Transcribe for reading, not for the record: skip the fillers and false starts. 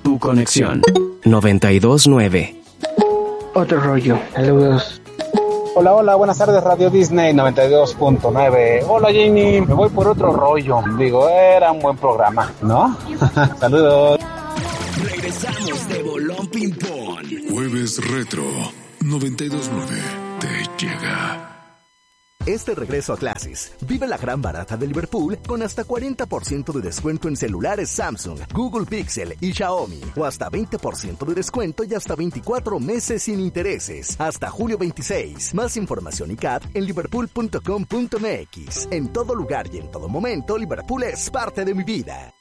tu conexión. 92.9. Otro rollo. Saludos. Hola, hola, buenas tardes, Radio Disney 92.9. Hola, Jamie, me voy por otro rollo. Digo, era un buen programa, ¿no? Saludos. Regresamos de Bolón Ping Pong. Jueves Retro 92.9 te llega. Este regreso a clases, vive la gran barata de Liverpool con hasta 40% de descuento en celulares Samsung, Google Pixel y Xiaomi. O hasta 20% de descuento y hasta 24 meses sin intereses. Hasta julio 26. Más información y CAT en liverpool.com.mx. En todo lugar y en todo momento, Liverpool es parte de mi vida.